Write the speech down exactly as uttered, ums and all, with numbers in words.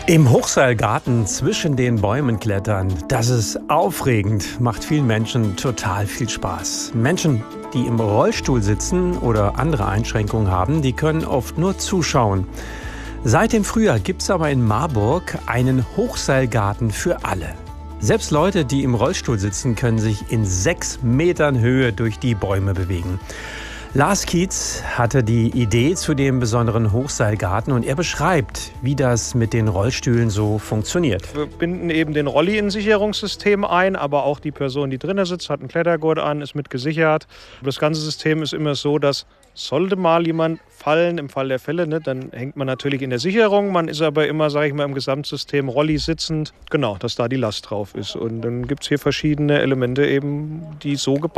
Im Hochseilgarten zwischen den Bäumen klettern, das ist aufregend, macht vielen Menschen total viel Spaß. Menschen, die im Rollstuhl sitzen oder andere Einschränkungen haben, die können oft nur zuschauen. Seit dem Frühjahr gibt es aber in Marburg einen Hochseilgarten für alle. Selbst Leute, die im Rollstuhl sitzen, können sich in sechs Metern Höhe durch die Bäume bewegen. Lars Kietz hatte die Idee zu dem besonderen Hochseilgarten und er beschreibt, wie das mit den Rollstühlen so funktioniert. Wir binden eben den Rolli in ein Sicherungssystem ein, aber auch die Person, die drinnen sitzt, hat einen Klettergurt an, ist mit gesichert. Das ganze System ist immer so, dass sollte mal jemand fallen, im Fall der Fälle, ne, dann hängt man natürlich in der Sicherung. Man ist aber immer, sage ich mal, im Gesamtsystem Rolli sitzend. Genau, dass da die Last drauf ist. Und dann gibt es hier verschiedene Elemente eben, die so gebaut